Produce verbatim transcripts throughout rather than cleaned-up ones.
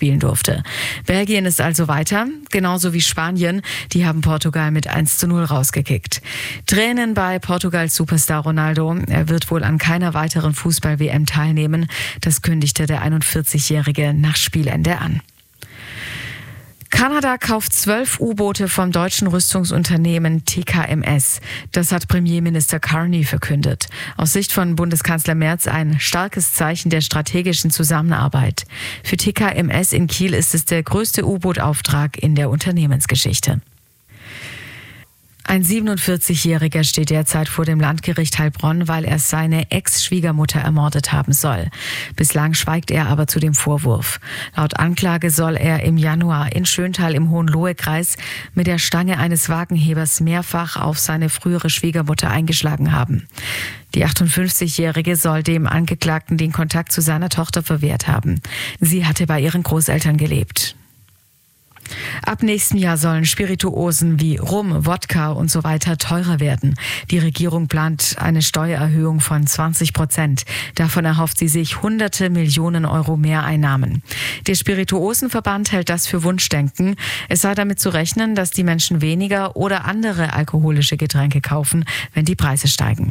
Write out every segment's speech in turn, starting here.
spielen durfte. Belgien ist also weiter, genauso wie Spanien. Die haben Portugal mit eins zu null rausgekickt. Tränen bei Portugals Superstar Ronaldo. Er wird wohl an keiner weiteren Fußball-W M teilnehmen. Das kündigte der einundvierzigjährige nach Spielende an. Kanada kauft zwölf U-Boote vom deutschen Rüstungsunternehmen T K M S. Das hat Premierminister Carney verkündet. Aus Sicht von Bundeskanzler Merz ein starkes Zeichen der strategischen Zusammenarbeit. Für T K M S in Kiel ist es der größte U-Boot-Auftrag in der Unternehmensgeschichte. Ein siebenundvierzigjähriger steht derzeit vor dem Landgericht Heilbronn, weil er seine Ex-Schwiegermutter ermordet haben soll. Bislang schweigt er aber zu dem Vorwurf. Laut Anklage soll er im Januar in Schöntal im Hohenlohe-Kreis mit der Stange eines Wagenhebers mehrfach auf seine frühere Schwiegermutter eingeschlagen haben. Die achtundfünfzigjährige soll dem Angeklagten den Kontakt zu seiner Tochter verwehrt haben. Sie hatte bei ihren Großeltern gelebt. Ab nächstem Jahr sollen Spirituosen wie Rum, Wodka und so weiter teurer werden. Die Regierung plant eine Steuererhöhung von zwanzig Prozent. Davon erhofft sie sich hunderte Millionen Euro Mehreinnahmen. Der Spirituosenverband hält das für Wunschdenken. Es sei damit zu rechnen, dass die Menschen weniger oder andere alkoholische Getränke kaufen, wenn die Preise steigen.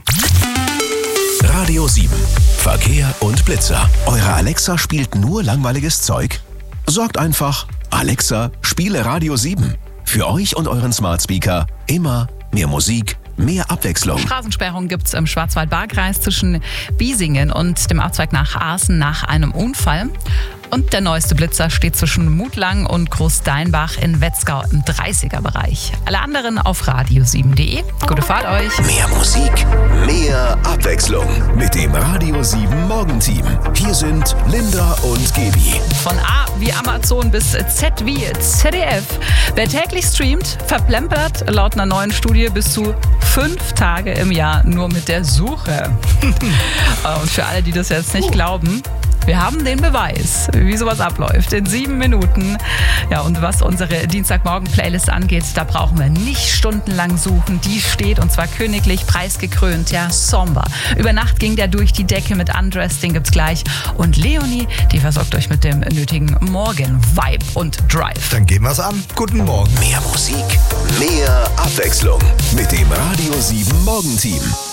Radio sieben. Verkehr und Blitzer. Eure Alexa spielt nur langweiliges Zeug? Sorgt einfach: Alexa, spiele Radio sieben. Für euch und euren Smart Speaker immer mehr Musik, mehr Abwechslung. Straßensperrung gibt es im Schwarzwald-Baar-Kreis zwischen Biesingen und dem Abzweig nach Aaßen nach einem Unfall. Und der neueste Blitzer steht zwischen Mutlang und Großdeinbach in Wetzgau im dreißiger-Bereich. Alle anderen auf radio sieben punkt de. Gute Fahrt euch. Mehr Musik, mehr Abwechslung mit dem Radio sieben Morgenteam. Hier sind Linda und Gaby. Von A wie Amazon bis Z wie Z D F. Wer täglich streamt, verplempert laut einer neuen Studie bis zu fünf Tage im Jahr nur mit der Suche. Und für alle, die das jetzt nicht glauben, wir haben den Beweis, wie sowas abläuft, in sieben Minuten. Ja, und was unsere Dienstagmorgen-Playlist angeht, da brauchen wir nicht stundenlang suchen. Die steht, und zwar königlich preisgekrönt, ja, Somber. Über Nacht ging der durch die Decke mit Undressed, den gibt's gleich. Und Leonie, die versorgt euch mit dem nötigen Morgen-Vibe und Drive. Dann gehen wir's an. Guten Morgen. Mehr Musik, mehr Abwechslung mit dem Radio sieben Morgenteam.